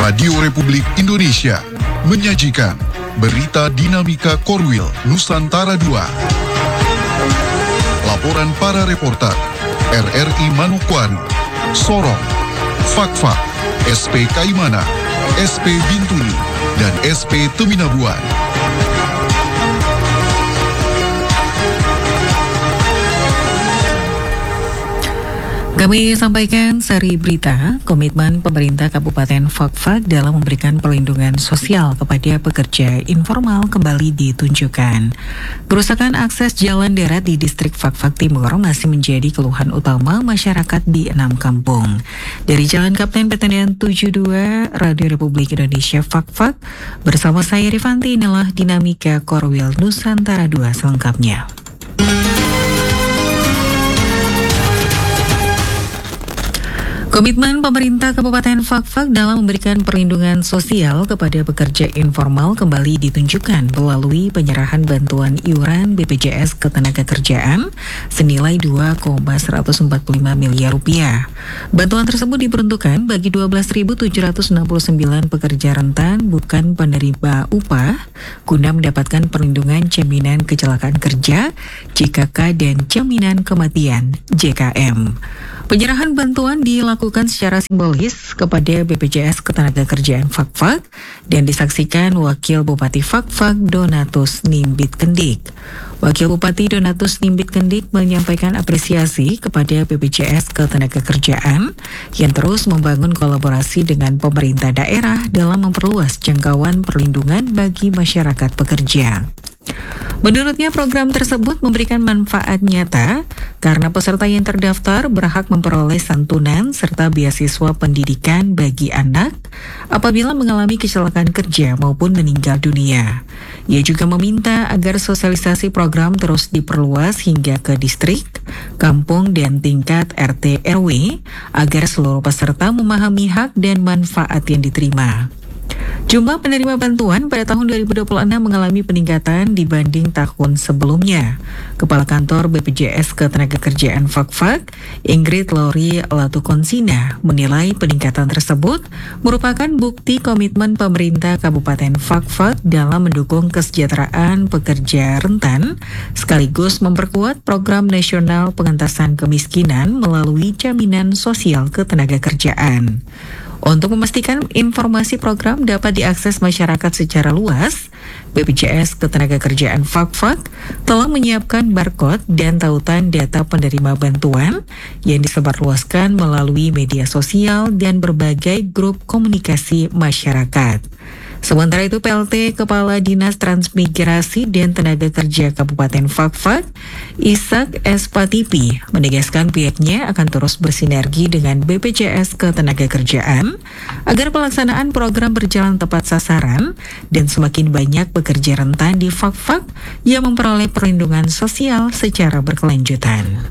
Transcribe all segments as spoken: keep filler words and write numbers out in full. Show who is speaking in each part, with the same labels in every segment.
Speaker 1: Radio Republik Indonesia menyajikan Berita Dinamika Korwil Nusantara dua. Laporan para reporter R R I Manokwari, Sorong, Fakfak, S P Kaimana, S P Bintuni, dan S P Teminabuan.
Speaker 2: Kami sampaikan seri berita komitmen pemerintah Kabupaten Fakfak dalam memberikan perlindungan sosial kepada pekerja informal kembali ditunjukkan. Kerusakan akses jalan darat di distrik Fakfak Timur masih menjadi keluhan utama masyarakat di enam kampung. Dari Jalan Kapten Petendian tujuh puluh dua, Radio Republik Indonesia Fakfak, bersama saya Rifanti, inilah Dinamika Korwil Nusantara dua selengkapnya. Komitmen pemerintah Kabupaten Fakfak dalam memberikan perlindungan sosial kepada pekerja informal kembali ditunjukkan melalui penyerahan bantuan iuran B P J S Ketenagakerjaan senilai dua koma seratus empat puluh lima miliar rupiah. Bantuan tersebut diperuntukkan bagi dua belas ribu tujuh ratus enam puluh sembilan pekerja rentan bukan penerima upah guna mendapatkan perlindungan jaminan kecelakaan kerja J K K dan jaminan kematian J K M. Penyerahan bantuan dilakukan secara simbolis kepada B P J S Ketenagakerjaan Fakfak dan disaksikan Wakil Bupati Fakfak Donatus Nimbit Kendik. Wakil Bupati Donatus Nimbit Kendik menyampaikan apresiasi kepada B P J S Ketenagakerjaan yang terus membangun kolaborasi dengan pemerintah daerah dalam memperluas jangkauan perlindungan bagi masyarakat pekerja. Menurutnya program tersebut memberikan manfaat nyata karena peserta yang terdaftar berhak memperoleh santunan serta beasiswa pendidikan bagi anak apabila mengalami kecelakaan kerja maupun meninggal dunia. Ia juga meminta agar sosialisasi program terus diperluas hingga ke distrik, kampung, dan tingkat R T R W agar seluruh peserta memahami hak dan manfaat yang diterima. Jumlah penerima bantuan pada tahun dua ribu dua puluh enam mengalami peningkatan dibanding tahun sebelumnya. Kepala Kantor B P J S Ketenagakerjaan Fakfak, Ingrid Lori Latukonsina, menilai peningkatan tersebut merupakan bukti komitmen pemerintah Kabupaten Fakfak dalam mendukung kesejahteraan pekerja rentan, sekaligus memperkuat program nasional pengentasan kemiskinan melalui jaminan sosial ketenagakerjaan. Untuk memastikan informasi program dapat diakses masyarakat secara luas, B P J S Ketenagakerjaan Fakfak telah menyiapkan barcode dan tautan data penerima bantuan yang disebarluaskan melalui media sosial dan berbagai grup komunikasi masyarakat. Sementara itu, P L T Kepala Dinas Transmigrasi dan Tenaga Kerja Kabupaten Fakfak, Ishak S. Patipi, menegaskan pihaknya akan terus bersinergi dengan B P J S Ketenagakerjaan agar pelaksanaan program berjalan tepat sasaran dan semakin banyak pekerja rentan di Fakfak yang memperoleh perlindungan sosial secara berkelanjutan.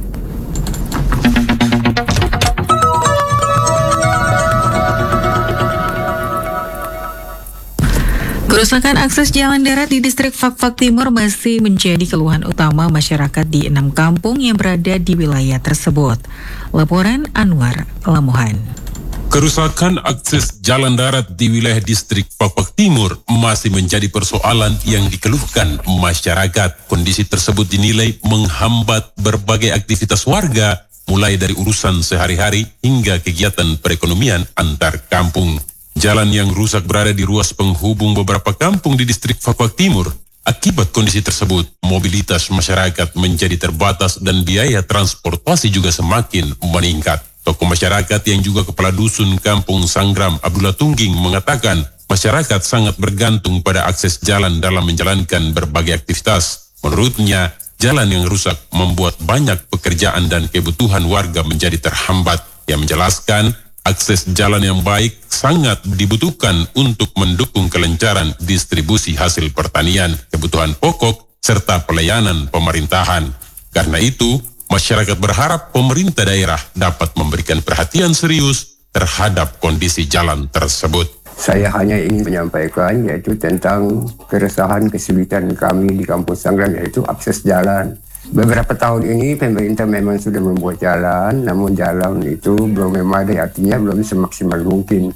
Speaker 2: Kerusakan akses jalan darat di distrik Fakfak Timur masih menjadi keluhan utama masyarakat di enam kampung yang berada di wilayah tersebut. Laporan Anwar Lamohan.
Speaker 3: Kerusakan akses jalan darat di wilayah distrik Fakfak Timur masih menjadi persoalan yang dikeluhkan masyarakat. Kondisi tersebut dinilai menghambat berbagai aktivitas warga, mulai dari urusan sehari-hari hingga kegiatan perekonomian antar kampung. Jalan yang rusak berada di ruas penghubung beberapa kampung di distrik Fakfak Timur. Akibat kondisi tersebut, mobilitas masyarakat menjadi terbatas dan biaya transportasi juga semakin meningkat. Tokoh masyarakat yang juga kepala dusun Kampung Sanggram Abdullah Tungging mengatakan masyarakat sangat bergantung pada akses jalan dalam menjalankan berbagai aktivitas. Menurutnya, jalan yang rusak membuat banyak pekerjaan dan kebutuhan warga menjadi terhambat. Ia menjelaskan akses jalan yang baik sangat dibutuhkan untuk mendukung kelancaran distribusi hasil pertanian, kebutuhan pokok, serta pelayanan pemerintahan. Karena itu, masyarakat berharap pemerintah daerah dapat memberikan perhatian serius terhadap kondisi jalan tersebut.
Speaker 4: Saya hanya ingin menyampaikan yaitu tentang keresahan kesulitan kami di Kampung Sanggram, yaitu akses jalan. Beberapa tahun ini pemerintah memang sudah membuat jalan, namun jalan itu belum memadai, artinya belum semaksimal mungkin.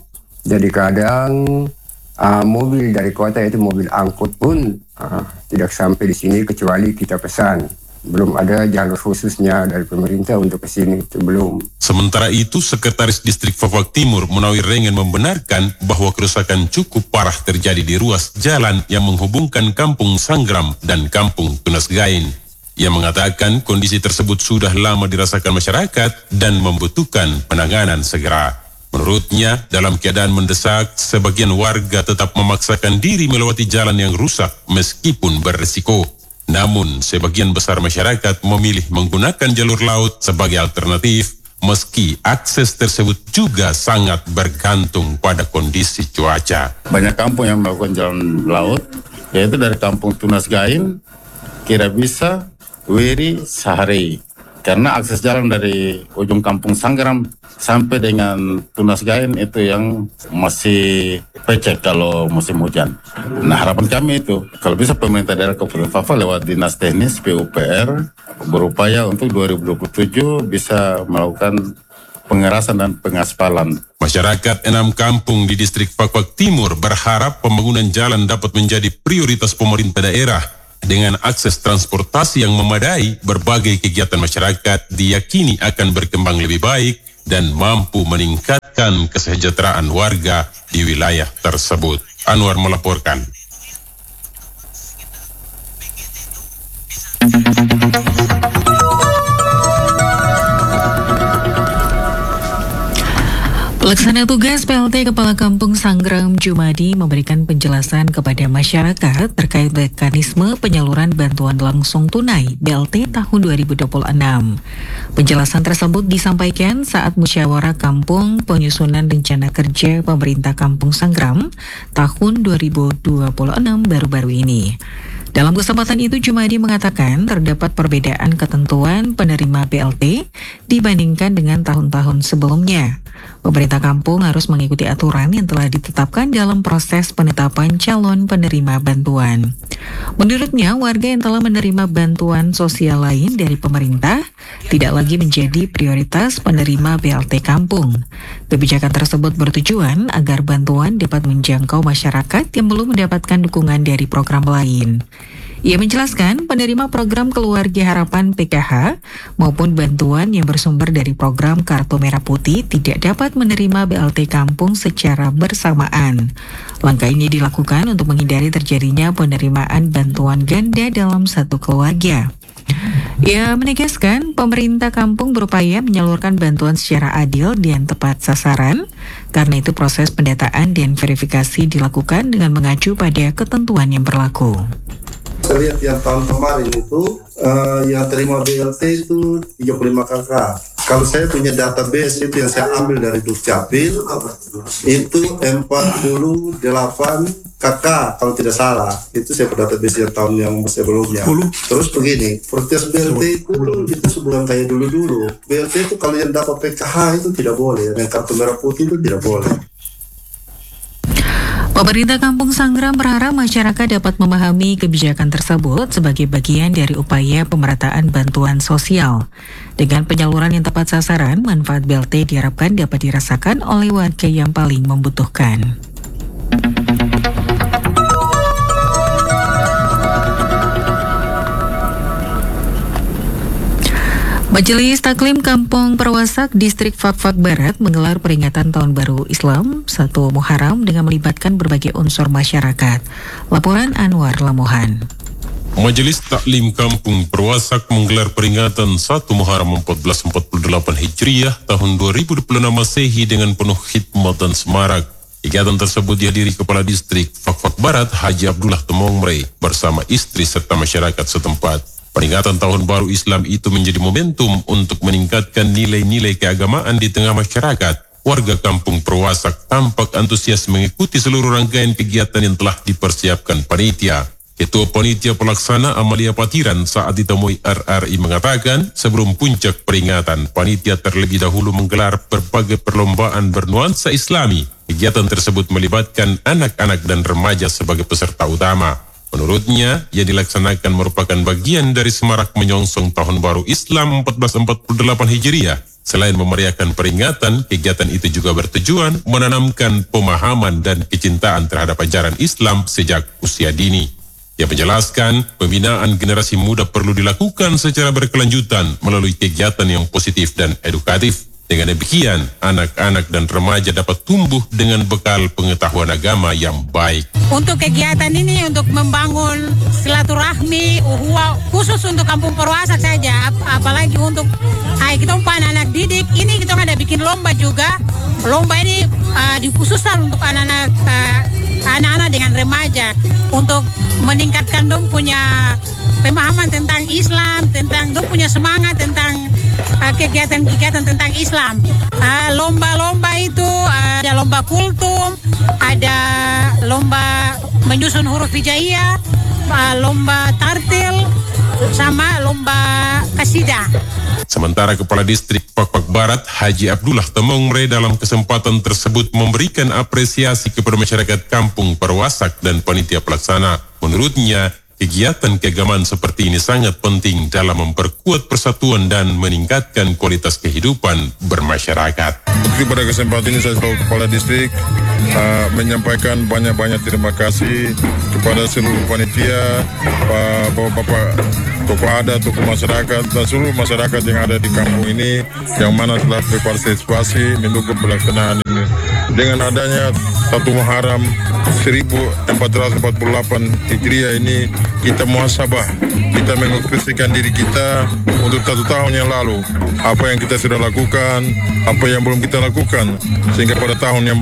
Speaker 4: Jadi kadang uh, mobil dari kota itu mobil angkut pun uh, tidak sampai di sini kecuali kita pesan. Belum ada jalur khususnya dari pemerintah untuk ke sini, itu belum.
Speaker 3: Sementara itu, Sekretaris Distrik Fak-Fak Timur Munawir Rengen membenarkan bahwa kerusakan cukup parah terjadi di ruas jalan yang menghubungkan Kampung Sanggram dan Kampung Tunas Gain. Ia mengatakan kondisi tersebut sudah lama dirasakan masyarakat dan membutuhkan penanganan segera. Menurutnya, dalam keadaan mendesak, sebagian warga tetap memaksakan diri melewati jalan yang rusak meskipun beresiko. Namun, sebagian besar masyarakat memilih menggunakan jalur laut sebagai alternatif, meski akses tersebut juga sangat bergantung pada kondisi cuaca.
Speaker 5: Banyak kampung yang melakukan jalan laut, yaitu dari Kampung Tunas Gain, Kirabisa, Wiri, Sahari. Karena akses jalan dari ujung Kampung Sanggram sampai dengan Tunas Gain itu yang masih pecek kalau musim hujan. Nah, harapan kami itu, kalau bisa pemerintah daerah Kabupaten Fak-Fak lewat Dinas Teknis P U P R berupaya untuk dua ribu dua puluh tujuh bisa melakukan pengerasan dan pengaspalan.
Speaker 3: Masyarakat enam kampung di distrik Fak-Fak Timur berharap pembangunan jalan dapat menjadi prioritas pemerintah daerah. Dengan akses transportasi yang memadai, berbagai kegiatan masyarakat diyakini akan berkembang lebih baik dan mampu meningkatkan kesejahteraan warga di wilayah tersebut. Anwar melaporkan.
Speaker 2: Pelaksana tugas P L T Kepala Kampung Sanggram Jumadi memberikan penjelasan kepada masyarakat terkait mekanisme penyaluran bantuan langsung tunai B L T tahun dua ribu dua puluh enam. Penjelasan tersebut disampaikan saat musyawarah kampung penyusunan rencana kerja pemerintah Kampung Sanggram tahun dua ribu dua puluh enam baru-baru ini. Dalam kesempatan itu, Jumadi mengatakan terdapat perbedaan ketentuan penerima B L T dibandingkan dengan tahun-tahun sebelumnya. Pemerintah kampung harus mengikuti aturan yang telah ditetapkan dalam proses penetapan calon penerima bantuan. Menurutnya, warga yang telah menerima bantuan sosial lain dari pemerintah tidak lagi menjadi prioritas penerima B L T kampung. Kebijakan tersebut bertujuan agar bantuan dapat menjangkau masyarakat yang belum mendapatkan dukungan dari program lain. Ia menjelaskan penerima program Keluarga Harapan P K H maupun bantuan yang bersumber dari program Kartu Merah Putih tidak dapat menerima B L T kampung secara bersamaan. Langkah ini dilakukan untuk menghindari terjadinya penerimaan bantuan ganda dalam satu keluarga. Ia menegaskan pemerintah kampung berupaya menyalurkan bantuan secara adil dan tepat sasaran. Karena itu proses pendataan dan verifikasi dilakukan dengan mengacu pada ketentuan yang berlaku.
Speaker 6: Saya lihat yang tahun kemarin itu uh, yang terima B L T itu tiga puluh lima kakak. Kalau saya punya database itu yang saya ambil dari Dukcapil itu empat puluh delapan kakak kalau tidak salah. Itu saya punya database yang tahun yang sebelumnya. Terus begini, proses B L T itu itu sebelum kayak dulu-dulu. B L T itu kalau yang dapat P K H itu tidak boleh, yang kartu merah putih itu tidak boleh.
Speaker 2: Pemerintah Kampung Sanggram berharap masyarakat dapat memahami kebijakan tersebut sebagai bagian dari upaya pemerataan bantuan sosial. Dengan penyaluran yang tepat sasaran, manfaat B L T diharapkan dapat dirasakan oleh warga yang paling membutuhkan. Majelis Taklim Kampung Perwasak Distrik Fak-Fak Barat menggelar peringatan Tahun Baru Islam satu Muharram dengan melibatkan berbagai unsur masyarakat. Laporan Anwar Lamohan.
Speaker 3: Majelis Taklim Kampung Perwasak menggelar peringatan satu Muharram seribu empat ratus empat puluh delapan Hijriah tahun dua ribu dua puluh enam Masehi dengan penuh khidmat dan semarak. Kegiatan tersebut dihadiri Kepala Distrik Fak-Fak Barat Haji Abdullah Temongmre bersama istri serta masyarakat setempat. Peringatan Tahun Baru Islam itu menjadi momentum untuk meningkatkan nilai-nilai keagamaan di tengah masyarakat. Warga Kampung Perwasak tampak antusias mengikuti seluruh rangkaian kegiatan yang telah dipersiapkan panitia. Ketua Panitia Pelaksana Amalia Patiran saat ditemui R R I mengatakan, sebelum puncak peringatan, panitia terlebih dahulu menggelar berbagai perlombaan bernuansa Islami. Kegiatan tersebut melibatkan anak-anak dan remaja sebagai peserta utama. Menurutnya, yang dilaksanakan merupakan bagian dari semarak menyongsong Tahun Baru Islam seribu empat ratus empat puluh delapan Hijriah, Selain memeriahkan peringatan, kegiatan itu juga bertujuan menanamkan pemahaman dan kecintaan terhadap ajaran Islam sejak usia dini. Ia menjelaskan, pembinaan generasi muda perlu dilakukan secara berkelanjutan melalui kegiatan yang positif dan edukatif. Dengan demikian, anak-anak dan remaja dapat tumbuh dengan bekal pengetahuan agama yang baik.
Speaker 7: Untuk kegiatan ini untuk membangun silaturahmi, uhuah, khusus untuk Kampung Perwasak saja, ap apalagi untuk ay, kita umpan anak didik, ini kita ada bikin lomba juga. Lomba ini uh, dikhususkan untuk anak-anak uh, anak-anak dengan remaja untuk meningkatkan dong punya pemahaman tentang Islam, tentang dong punya semangat tentang kegiatan-kegiatan uh, tentang Islam. Lomba-lomba uh, itu uh, ada lomba kultum, ada lomba menyusun huruf hijaiyah, uh, lomba tartil, sama lomba kasidah.
Speaker 3: Sementara Kepala Distrik Fakfak Barat, Haji Abdullah Temongre dalam kesempatan tersebut memberikan apresiasi kepada masyarakat Kampung Perwasak dan panitia pelaksana. Menurutnya, kegiatan keagamaan seperti ini sangat penting dalam memperkuat persatuan dan meningkatkan kualitas kehidupan bermasyarakat.
Speaker 8: Pada kesempatan ini saya sebagai Kepala Distrik uh, menyampaikan banyak-banyak terima kasih kepada seluruh panitia, bapak-bapak, tokoh adat, tokoh masyarakat, dan seluruh masyarakat yang ada di kampung ini yang mana telah berpartisipasi mendukung pelaksanaan ini. Dengan adanya satu Muharram seribu empat ratus empat puluh delapan Hijriah ini, kita muhasabah, kita mengekspresikan diri kita untuk satu tahun yang lalu, apa yang kita sudah lakukan, apa yang belum kita lakukan, sehingga pada tahun yang